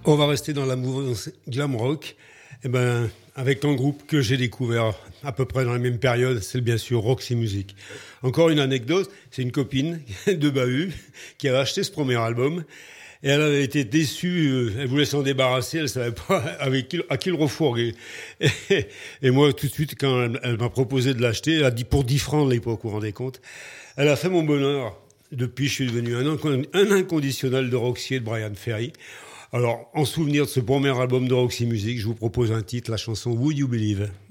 On va rester dans la mouvance glam rock. Eh ben, avec un groupe que j'ai découvert à peu près dans la même période, c'est bien sûr Roxy Music. Encore une anecdote, c'est une copine de Bahut qui avait acheté ce premier album et elle avait été déçue, elle voulait s'en débarrasser, elle savait pas à qui le refourguer. Et moi, tout de suite, quand elle m'a proposé de l'acheter, elle a dit pour 10 francs de l'époque, vous vous rendez compte. Elle a fait mon bonheur. Depuis, je suis devenu un inconditionnel de Roxy et de Brian Ferry. Alors, en souvenir de ce premier album de Roxy Music, je vous propose un titre, la chanson Would You Believe?